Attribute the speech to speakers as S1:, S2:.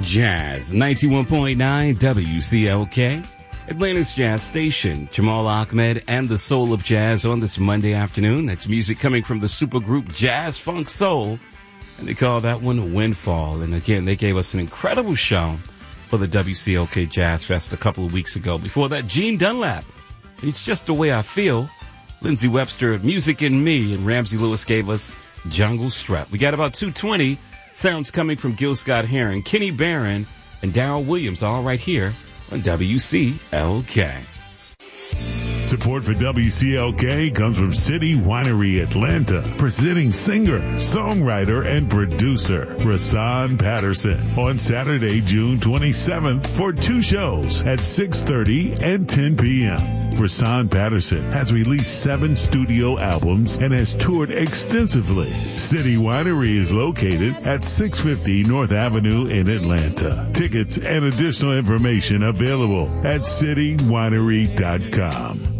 S1: Jazz 91.9 WCLK, Atlanta's Jazz Station. Jamal Ahmed and the Soul of Jazz on this Monday afternoon. That's music coming from the supergroup Jazz Funk Soul, and they call that one Windfall. And again, they gave us an incredible show for the WCLK Jazz Fest a couple of weeks ago. Before that, Gene Dunlap, It's Just the Way I Feel. Lindsey Webster, Music in Me, and Ramsey Lewis gave us Jungle Strut. We got about 2:20 sounds coming from Gil Scott-Heron, Kenny Barron, and Darryl Williams, all right here on WCLK.
S2: Support for WCLK comes from City Winery Atlanta, presenting singer, songwriter, and producer Rahsaan Patterson on Saturday, June 27th for 2 shows at 6:30 and 10 p.m. Rahsaan Patterson has released 7 studio albums and has toured extensively. City Winery is located at 650 North Avenue in Atlanta. Tickets and additional information available at citywinery.com.